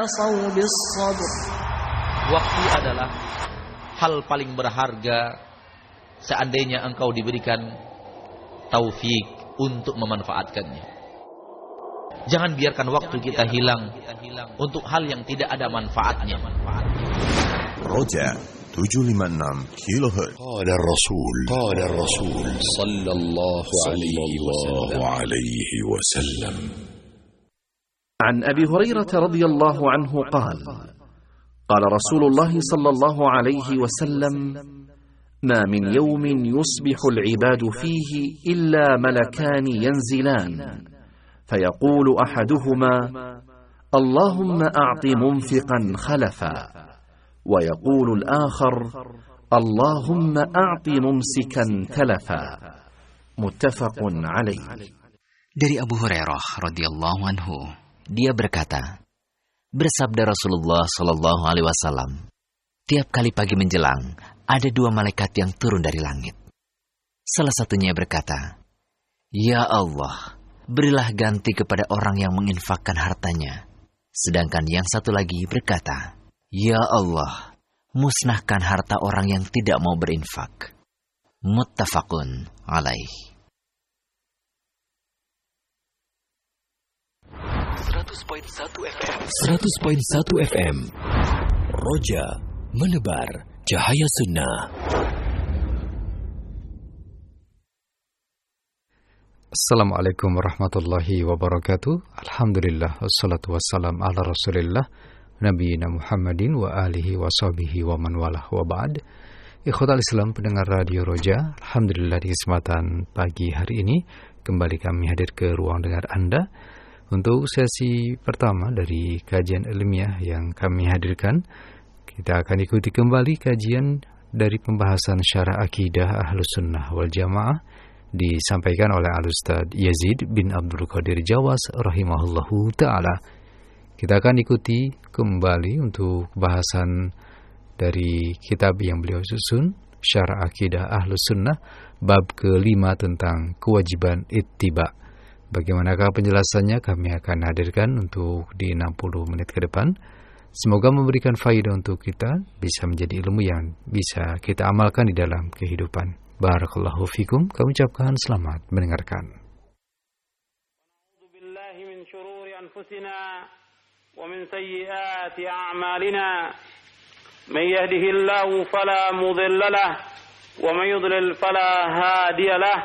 Waktu adalah hal paling berharga seandainya engkau diberikan taufik untuk memanfaatkannya. Jangan biarkan waktu kita hilang untuk hal yang tidak ada manfaatnya. Roja 756 kHz. Qala Rasul sallallahu alaihi wasallam. عن أبي هريرة رضي الله عنه قال: قال رسول الله صلى الله عليه وسلم: ما من يوم يصبح العباد فيه إلا ملكان ينزلان، فيقول أحدهما: اللهم أعط منفقا خلفا، ويقول الآخر: اللهم أعط ممسكا تلفا. متفق عليه. Dari Abu Hurairah radhiyallahu anhu, dia berkata, bersabda Rasulullah sallallahu alaihi wasallam, tiap kali pagi menjelang ada dua malaikat yang turun dari langit. Salah satunya berkata, ya Allah, berilah ganti kepada orang yang menginfakkan hartanya. Sedangkan yang satu lagi berkata, ya Allah, musnahkan harta orang yang tidak mau berinfak. Muttafaqun alaih. 100.1 FM. Roja menebar cahaya sunnah. Assalamualaikum warahmatullahi wabarakatuh. Alhamdulillah wassalatu wassalam ala Rasulillah nabiyina Muhammadin wa alihi wa sahbihi wa man walah wa ba'd. Ikhwatal Islam pendengar Radio Roja, alhamdulillah di kesempatan pagi hari ini kembali kami hadir ke ruang dengar Anda untuk sesi pertama dari kajian ilmiah yang kami hadirkan. Kita akan ikuti kembali kajian dari pembahasan syarah akidah Ahlus Sunnah wal Jamaah disampaikan oleh Al-Ustaz Yazid bin Abdul Qadir Jawas rahimahullahu ta'ala. Kita akan ikuti kembali untuk bahasan dari kitab yang beliau susun, Syarah Akidah Ahlus Sunnah, bab ke-5 tentang kewajiban ittiba. Bagaimanakah penjelasannya kami akan hadirkan untuk di 60 menit ke depan. Semoga memberikan faedah untuk kita, bisa menjadi ilmu yang bisa kita amalkan di dalam kehidupan. Barakallahu fikum. Kami ucapkan selamat mendengarkan. A'udzu billahi min syururi anfusina wa min sayyiati a'malina. May yahdihillahu fala mudilla lahu wa may yudlil fala hadiya lahu.